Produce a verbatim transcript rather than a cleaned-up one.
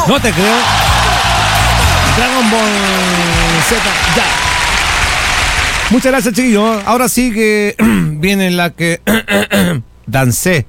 No te creo. Dragon Ball Z, ya. Muchas gracias, chiquillos. Ahora sí que viene la que dancé